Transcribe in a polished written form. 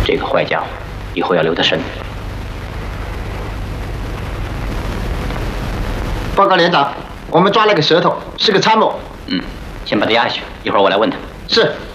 这个坏家伙，以后要留他神。 报告连长，我们抓了个舌头，是个参谋。 先把他押下去，一会儿我来问他。 是。